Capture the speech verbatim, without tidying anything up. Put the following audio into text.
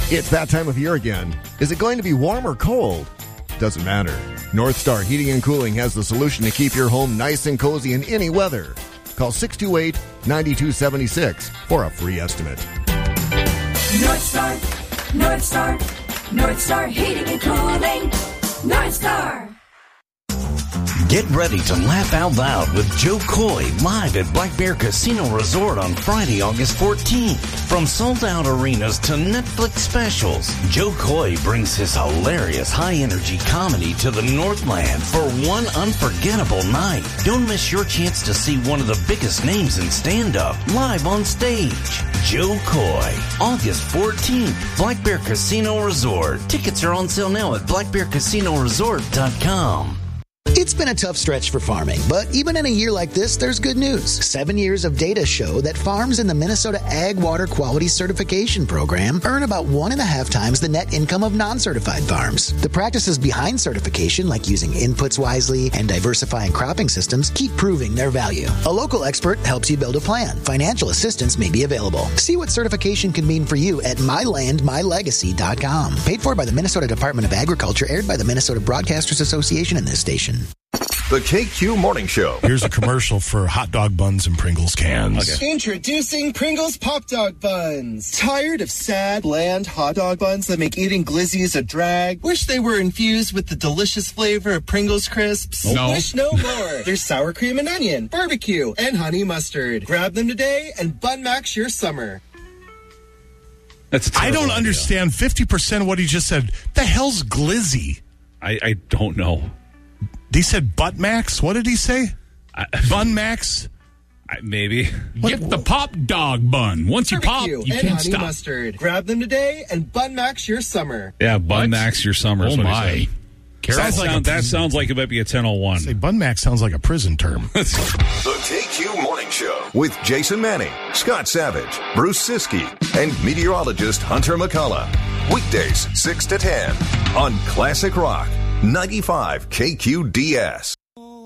It's that time of year again. Is it going to be warm or cold? Doesn't matter. North Star Heating and Cooling has the solution to keep your home nice and cozy in any weather. Call six two eight, nine two seven six for a free estimate. North Star, North Star, North Star Heating and Cooling. North Star. Get ready to laugh out loud with Joe Coy live at Black Bear Casino Resort on Friday, August fourteenth. From sold-out arenas to Netflix specials, Joe Coy brings his hilarious high-energy comedy to the Northland for one unforgettable night. Don't miss your chance to see one of the biggest names in stand-up live on stage. Joe Coy, August fourteenth, Black Bear Casino Resort. Tickets are on sale now at black bear casino resort dot com. It's been a tough stretch for farming, but even in a year like this, there's good news. Seven years of data show that farms in the Minnesota Ag Water Quality Certification Program earn about one and a half times the net income of non-certified farms. The practices behind certification, like using inputs wisely and diversifying cropping systems, keep proving their value. A local expert helps you build a plan. Financial assistance may be available. See what certification can mean for you at my land my legacy dot com. Paid for by the Minnesota Department of Agriculture, aired by the Minnesota Broadcasters Association and this station. The K Q Morning Show. Here's a commercial for hot dog buns and Pringles cans. Okay. Introducing Pringles Pop Dog Buns. Tired of sad, bland hot dog buns that make eating glizzies a drag? Wish they were infused with the delicious flavor of Pringles crisps? No. Wish no more. There's sour cream and onion, barbecue, and honey mustard. Grab them today and Bun Max your summer. That's a I don't idea. understand fifty percent of what he just said. The hell's glizzy? I, I don't know. He said butt max? What did he say? I, Bun max? I, maybe. Get the pop dog bun. Once you pop, Barbecue you and can't honey stop. mustard. Grab them today and Bun Max your summer. Yeah, Bun What? Max your summer. is Oh, what he my. said. Careful. That, sound, that sounds like it might be a ten oh one. Say bun max sounds like a prison term. The K Q Morning Show with Jason Manning, Scott Savage, Bruce Siskey, and meteorologist Hunter McCullough. Weekdays six to ten on Classic Rock ninety-five K Q D S.